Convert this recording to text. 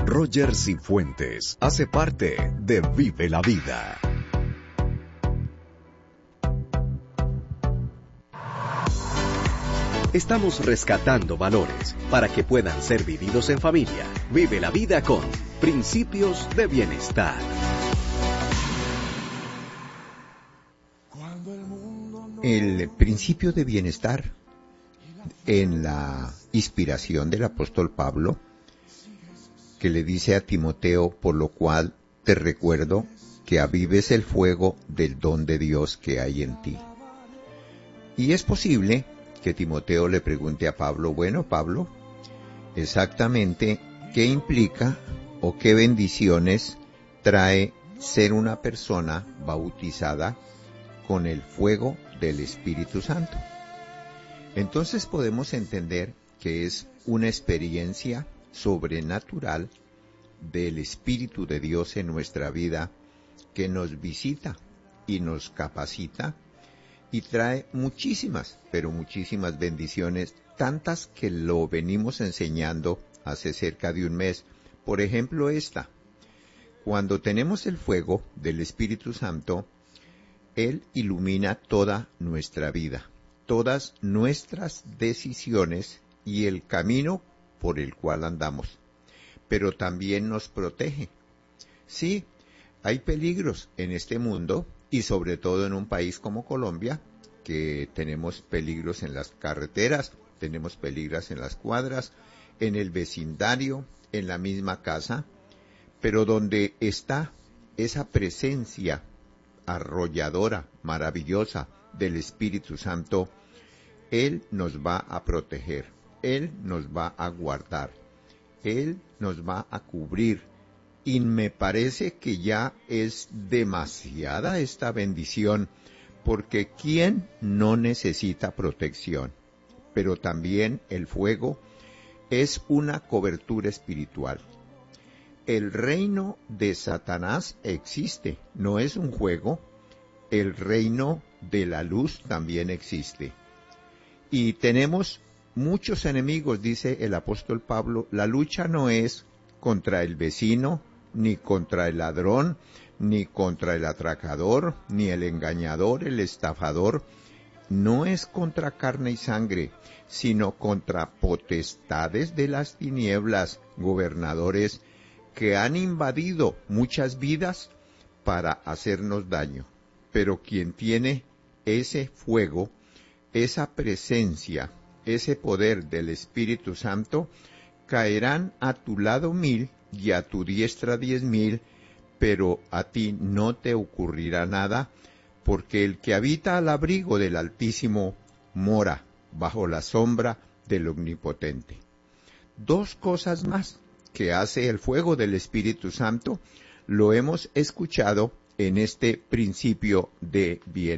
Roger Cifuentes hace parte de Vive la Vida. Estamos rescatando valores para que puedan ser vividos en familia. Vive la vida con Principios de Bienestar. El principio de bienestar, en la inspiración del apóstol Pablo, que le dice a Timoteo: por lo cual te recuerdo que avives el fuego del don de Dios que hay en ti. Y es posible que Timoteo le pregunte a Pablo: bueno, Pablo, exactamente qué implica o qué bendiciones trae ser una persona bautizada con el fuego del Espíritu Santo. Entonces podemos entender que es una experiencia sobrenatural del Espíritu de Dios en nuestra vida, que nos visita y nos capacita y trae muchísimas, pero muchísimas bendiciones, tantas que lo venimos enseñando hace cerca de un mes. Por ejemplo, esta: cuando tenemos el fuego del Espíritu Santo, Él ilumina toda nuestra vida, todas nuestras decisiones y el camino por el cual andamos, pero también nos protege. Sí, hay peligros en este mundo, y sobre todo en un país como Colombia, que tenemos peligros en las carreteras, tenemos peligros en las cuadras, en el vecindario, en la misma casa, pero donde está esa presencia arrolladora, maravillosa del Espíritu Santo, Él nos va a proteger, Él nos va a guardar, Él nos va a cubrir. Y me parece que ya es demasiada esta bendición, porque ¿quién no necesita protección? Pero también el fuego es una cobertura espiritual. El reino de Satanás existe, no es un juego. El reino de la luz también existe. Y tenemos muchos enemigos, dice el apóstol Pablo. La lucha no es contra el vecino, ni contra el ladrón, ni contra el atracador, ni el engañador, el estafador. No es contra carne y sangre, sino contra potestades de las tinieblas, gobernadores que han invadido muchas vidas para hacernos daño. Pero quien tiene ese fuego, esa presencia, ese poder del Espíritu Santo, caerán a tu lado 1000 y a tu diestra 10,000, pero a ti no te ocurrirá nada, porque el que habita al abrigo del Altísimo mora bajo la sombra del Omnipotente. Dos cosas más que hace el fuego del Espíritu Santo, lo hemos escuchado en este principio de bienestar.